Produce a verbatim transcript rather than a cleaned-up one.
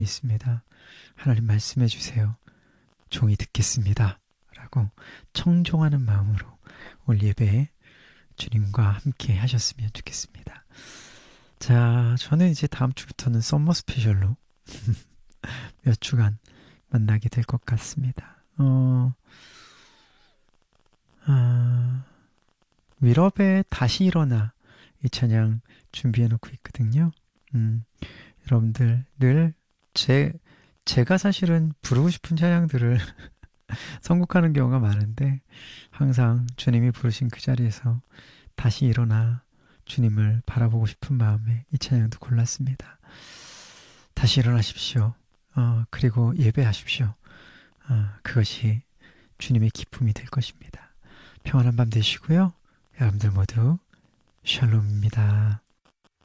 있습니다. 하나님 말씀해 주세요. 종이 듣겠습니다. 라고 청종하는 마음으로 올 예배에 주님과 함께 하셨으면 좋겠습니다. 자, 저는 이제 다음 주부터는 썸머 스페셜로 몇 주간 만나게 될 것 같습니다. 어, 아, 윌업의 다시 일어나 이 찬양 준비해 놓고 있거든요. 음, 여러분들 늘 제, 제가 사실은 부르고 싶은 찬양들을 선곡하는 경우가 많은데 항상 주님이 부르신 그 자리에서 다시 일어나 주님을 바라보고 싶은 마음에 이 찬양도 골랐습니다. 다시 일어나십시오. 어, 그리고 예배하십시오. 어, 그것이 주님의 기쁨이 될 것입니다. 평안한 밤 되시고요. 여러분들 모두 샬롬입니다.